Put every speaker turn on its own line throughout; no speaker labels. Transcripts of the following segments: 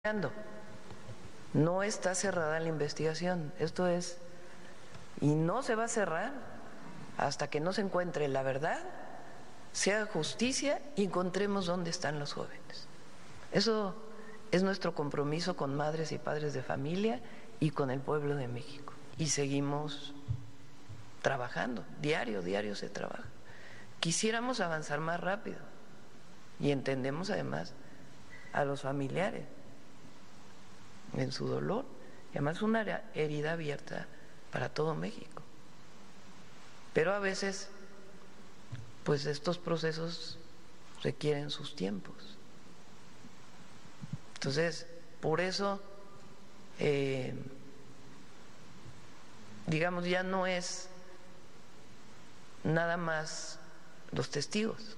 No está cerrada la investigación, esto es, y no se va a cerrar hasta que no se encuentre la verdad, se haga justicia y encontremos dónde están los jóvenes. Eso es nuestro compromiso con madres y padres de familia y con el pueblo de México. Y seguimos trabajando, diario se trabaja. Quisiéramos avanzar más rápido y entendemos además a los familiares en su dolor, y además es una herida abierta para todo México. Pero a veces, pues estos procesos requieren sus tiempos. Entonces, por eso, digamos, ya no es nada más los testigos,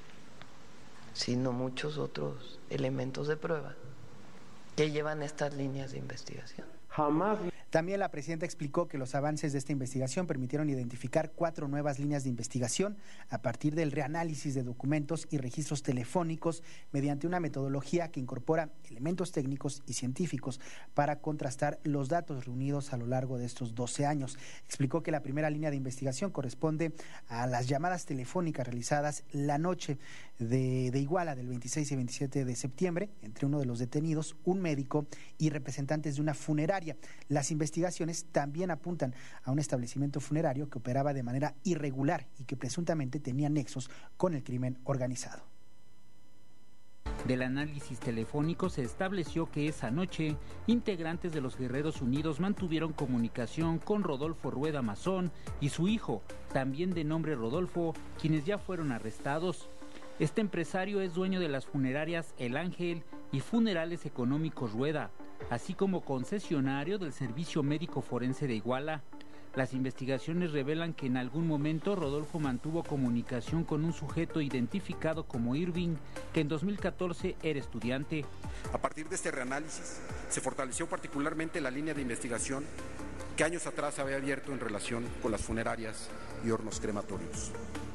sino muchos otros elementos de prueba que llevan estas líneas de investigación.
Jamás.
También la presidenta explicó que los avances de esta investigación permitieron identificar 4 nuevas líneas de investigación a partir del reanálisis de documentos y registros telefónicos mediante una metodología que incorpora elementos técnicos y científicos para contrastar los datos reunidos a lo largo de estos 12 años. Explicó que la primera línea de investigación corresponde a las llamadas telefónicas realizadas la noche de Iguala del 26 y 27 de septiembre entre uno de los detenidos, un médico y representantes de una funeraria. Las investigaciones también apuntan a un establecimiento funerario que operaba de manera irregular y que presuntamente tenía nexos con el crimen organizado.
Del análisis telefónico se estableció que esa noche integrantes de los Guerreros Unidos mantuvieron comunicación con Rodolfo Rueda Mazón y su hijo, también de nombre Rodolfo, quienes ya fueron arrestados. Este empresario es dueño de las funerarias El Ángel y Funerales Económicos Rueda, así como concesionario del Servicio Médico Forense de Iguala. Las investigaciones revelan que en algún momento Rodolfo mantuvo comunicación con un sujeto identificado como Irving, que en 2014 era estudiante.
A partir de este reanálisis, se fortaleció particularmente la línea de investigación que años atrás había abierto en relación con las funerarias y hornos crematorios.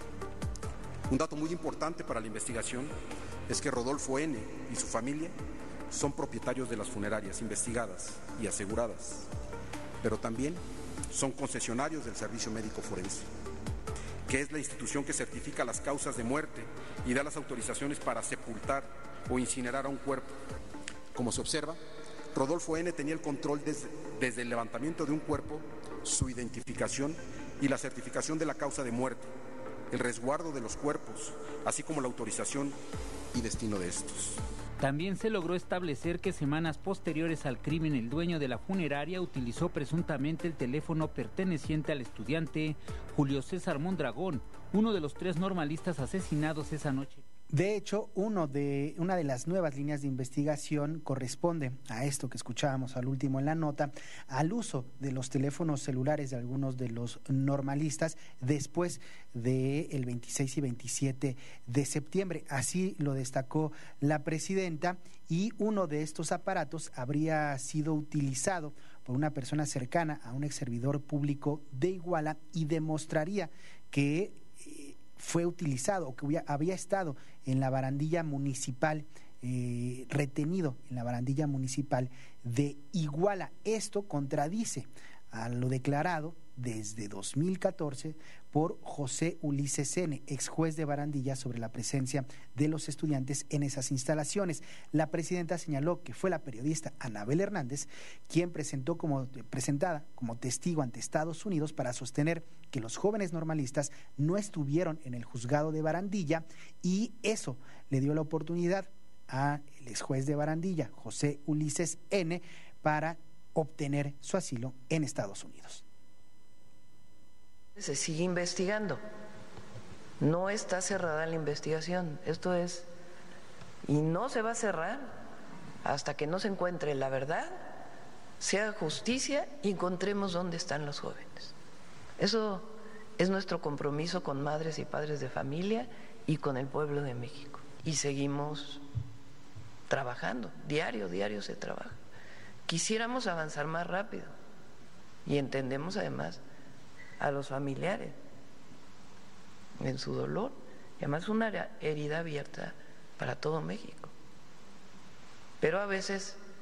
Un dato muy importante para la investigación es que Rodolfo N. y su familia son propietarios de las funerarias investigadas y aseguradas, pero también son concesionarios del Servicio Médico Forense, que es la institución que certifica las causas de muerte y da las autorizaciones para sepultar o incinerar a un cuerpo. Como se observa, Rodolfo N. tenía el control desde el levantamiento de un cuerpo, su identificación y la certificación de la causa de muerte, el resguardo de los cuerpos, así como la autorización y destino de estos.
También se logró establecer que semanas posteriores al crimen el dueño de la funeraria utilizó presuntamente el teléfono perteneciente al estudiante Julio César Mondragón, uno de los 3 normalistas asesinados esa noche.
De hecho, una de las nuevas líneas de investigación corresponde a esto que escuchábamos al último en la nota, al uso de los teléfonos celulares de algunos de los normalistas después del 26 y 27 de septiembre. Así lo destacó la presidenta, y uno de estos aparatos habría sido utilizado por una persona cercana a un exservidor público de Iguala y demostraría que fue utilizado o que había estado en la barandilla municipal, retenido en la barandilla municipal de Iguala. Esto contradice a lo declarado desde 2014 por José Ulises N., ex juez de Barandilla, sobre la presencia de los estudiantes en esas instalaciones. La presidenta señaló que fue la periodista Anabel Hernández quien presentada como testigo ante Estados Unidos para sostener que los jóvenes normalistas no estuvieron en el juzgado de Barandilla, y eso le dio la oportunidad al ex juez de Barandilla, José Ulises N., para obtener su asilo en Estados Unidos.
Se sigue investigando, no está cerrada la investigación, esto es, y no se va a cerrar hasta que no se encuentre la verdad, se haga justicia y encontremos dónde están los jóvenes. Eso es nuestro compromiso con madres y padres de familia y con el pueblo de México. Y seguimos trabajando, diario se trabaja. Quisiéramos avanzar más rápido y entendemos además a los familiares en su dolor, y además es una herida abierta para todo México. Pero a veces,